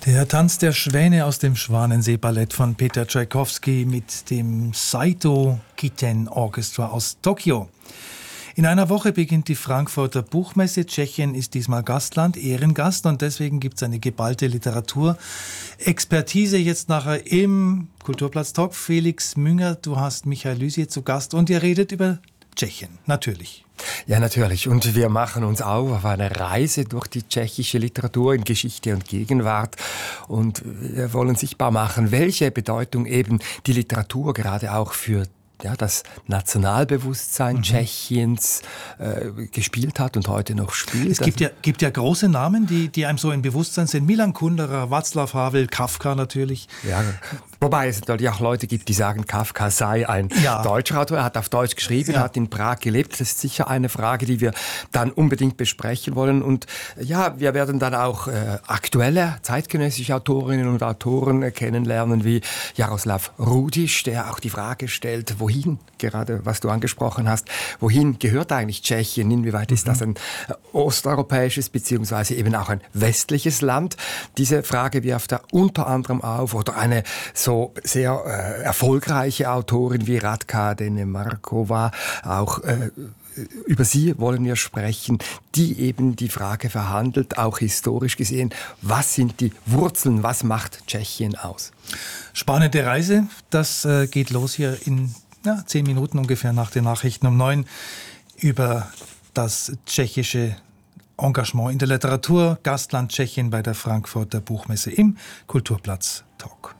Der Tanz der Schwäne aus dem Schwanensee-Ballett von Peter Tschaikowski mit dem Saito Kiten Orchestra aus Tokio. In einer Woche beginnt die Frankfurter Buchmesse. Tschechien ist diesmal Gastland, Ehrengast, und deswegen gibt es eine geballte Literaturexpertise jetzt nachher im Kulturplatz-Talk. Felix Münger, du hast Michael Lysier zu Gast und ihr redet über Tschechien, natürlich. Ja, natürlich. Und wir machen uns auf eine Reise durch die tschechische Literatur in Geschichte und Gegenwart. Und wir wollen sichtbar machen, welche Bedeutung eben die Literatur gerade auch für das Nationalbewusstsein Tschechiens gespielt hat und heute noch spielt. Es gibt ja große Namen, die einem so im Bewusstsein sind. Milan Kundera, Václav Havel, Kafka natürlich. Ja, wobei es natürlich auch Leute gibt, die sagen, Kafka sei ein deutscher Autor. Er hat auf Deutsch geschrieben, hat in Prag gelebt. Das ist sicher eine Frage, die wir dann unbedingt besprechen wollen. Und ja, wir werden dann auch aktuelle zeitgenössische Autorinnen und Autoren kennenlernen, wie Jaroslav Rudiš, der auch die Frage stellt, wohin, gerade was du angesprochen hast, wohin gehört eigentlich Tschechien? Inwieweit ist das ein osteuropäisches beziehungsweise eben auch ein westliches Land? Diese Frage wirft er unter anderem auf, oder eine so sehr erfolgreiche Autorin wie Radka Denemarkova, auch über sie wollen wir sprechen, die eben die Frage verhandelt, auch historisch gesehen, was sind die Wurzeln, was macht Tschechien aus? Spannende Reise, das geht los hier in 10 Minuten ungefähr nach den Nachrichten um 9 über das tschechische Engagement in der Literatur, Gastland Tschechien bei der Frankfurter Buchmesse im Kulturplatz Talk.